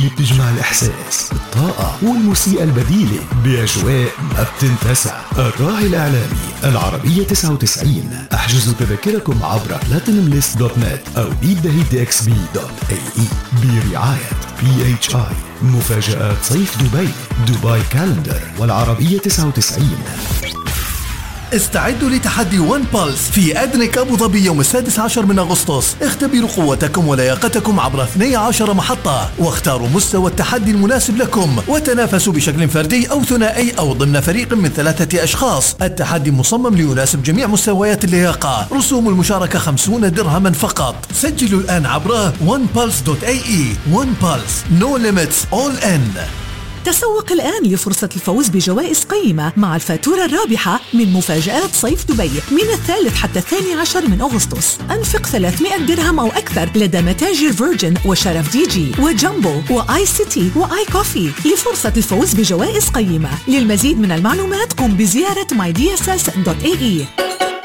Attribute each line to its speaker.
Speaker 1: اللي بتجمع الإحساس، الطاقة والموسيقى البديلة بأجواء ما بتنتسى. الراعي الإعلامي العربية 99. احجزوا تذاكركم عبر platinumlist.net أو beatthehitxb.ae برعاية PHI. مفاجآت صيف دبي كالندر والعربية 99.
Speaker 2: استعدوا لتحدي ون بالس في أدنك أبو ظبي يوم 16 من أغسطس. اختبروا قوتكم ولياقتكم عبر 12 محطة واختاروا مستوى التحدي المناسب لكم، وتنافسوا بشكل فردي أو ثنائي أو ضمن فريق من 3 أشخاص. التحدي مصمم ليناسب جميع مستويات اللياقة. رسوم المشاركة 50 درهما فقط. سجلوا الآن عبر onepulse.ae. One Pulse, no limits, all in.
Speaker 3: تسوق الآن لفرصة الفوز بجوائز قيمة مع الفاتورة الرابحة من مفاجآت صيف دبي من 3 حتى 12 من أغسطس. أنفق 300 درهم أو أكثر لدى متاجر فيرجن وشرف دي جي وجامبو وآي سيتي وآي كوفي لفرصة الفوز بجوائز قيمة. للمزيد من المعلومات قم بزيارة mydss.ae.